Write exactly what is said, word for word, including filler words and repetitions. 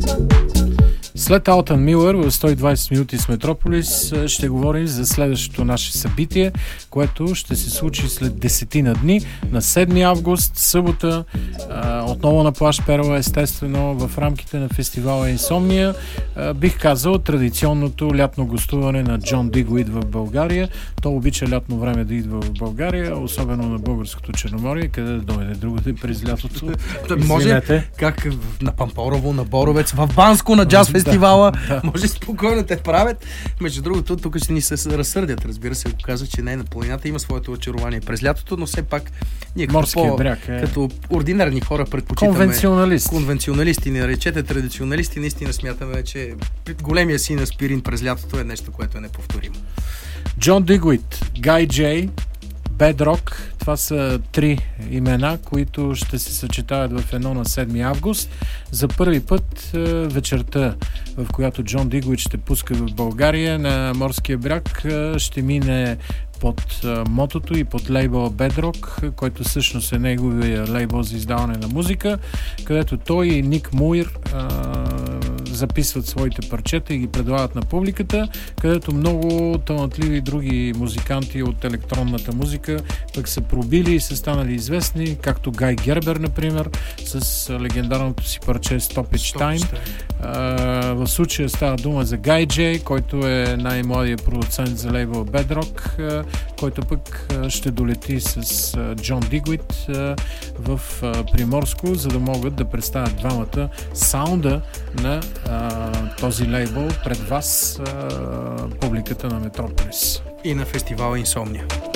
След Алтън Милър в сто и двайсет минути с Метрополис ще говорим за следващото наше събитие, което ще се случи след десетина дни на седми август, събота, отново на плаж Перла, естествено в рамките на фестивала Инсомния. Бих казал традиционното лятно гостуване на Джон Дигуит в България. Той обича лятно време да идва в България, особено на българското Черноморие, къде да дойде другаде през лятото. Може как на Пампорово, на Боровец, в Банско, на джаз фестивала. Да, да. Може спокойно те правят. Между другото, тук ще ни се разсърдят. Разбира се, ако каза, че не, на планината има своето очарование през лятото, но все пак ние като, по, бряг, е... като ординарни хора предпочитаме... Конвенционалисти. Конвенционалисти. Не наречете традиционалисти. Наистина смятаме, че големия син аспирин през лятото е нещо, което е неповторимо. Джон Дигуит, Гай Джей, Bedrock. Това са три имена, които ще се съчетават в едно на седми август. За първи път вечерта, в която Джон Дигуит ще пуска в България на Морския бряг, ще мине под мотото и под лейбъла Bedrock, който всъщност е неговия лейбъл за издаване на музика, където той и Ник Муир записват своите парчета и ги предлагат на публиката, където много талантливи други музиканти от електронната музика пък са пробили и са станали известни, както Гай Гербер, например, с легендарното си парче Stoppage Time. Uh, в случая става дума за Гай Джей, който е най-младият продуцент за лейбъл Bedrock, uh, който пък uh, ще долети с uh, Джон Дигуит uh, в uh, Приморско, за да могат да представят двамата саунда на uh, този лейбъл пред вас, uh, публиката на Метрополис. И на фестивала Инсомния.